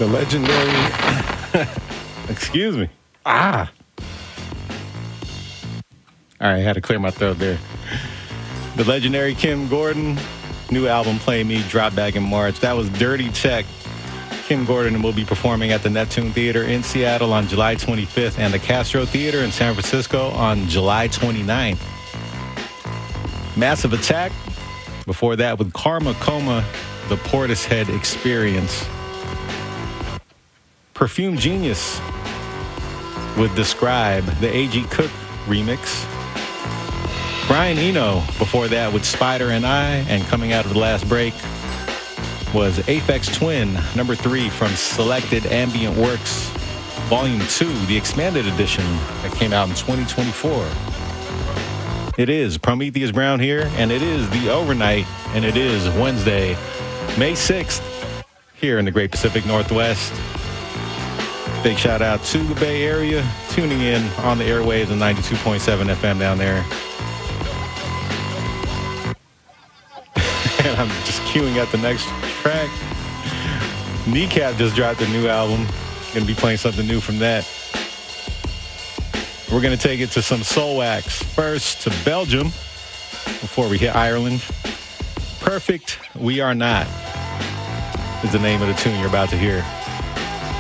The legendary... Excuse me. All right, I had to clear my throat there. The legendary Kim Gordon, new album, Play Me, dropped back in March. That was Dirty Tech. Kim Gordon will be performing at the Neptune Theater in Seattle on July 25th and the Castro Theater in San Francisco on July 29th. Massive Attack. Before that, with Karma Coma, the Portishead Experience. Perfume Genius with Describe, the A.G. Cook remix. Brian Eno, before that, with Spider and I, and coming out of the last break was Aphex Twin, number 3 from Selected Ambient Works, Volume 2, the expanded edition that came out in 2024. It is Prometheus Brown here, and it is the overnight, and it is Wednesday, May 6th, here in the Great Pacific Northwest. Big shout out to the Bay Area, tuning in on the airwaves of 92.7 FM down there. And I'm just queuing up the next track. Kneecap just dropped a new album. Gonna be playing something new from that. We're gonna take it to some soul acts. First to Belgium before we hit Ireland. Perfect We Are Not is the name of the tune you're about to hear.